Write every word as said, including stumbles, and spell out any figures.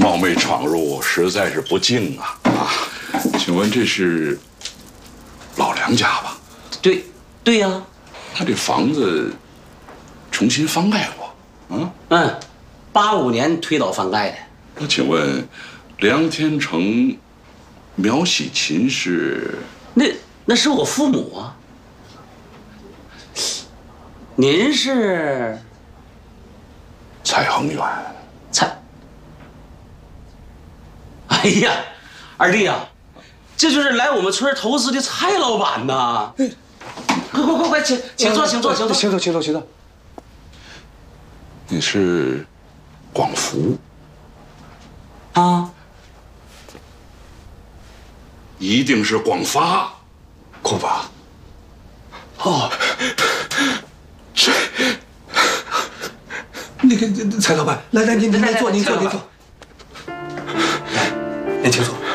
冒昧闯入，实在是不敬啊！啊，请问这是老梁家吧？ 对，对呀、啊。 他这房子重新翻盖过，嗯嗯，八五年推倒翻盖的。 那请问，梁天成、苗喜琴是？ 那那是我父母啊。您是？ 蔡恒远。 蔡。哎呀，二弟呀、啊，这就是来我们村投资的蔡老板呐！快快快快，请请坐，请坐，请坐， 请坐，请坐，请坐。 你是广福啊？ 一定是广发， 恐怕。哦，这那个蔡老板，来来，您您来坐，您坐，您坐。来，您请坐。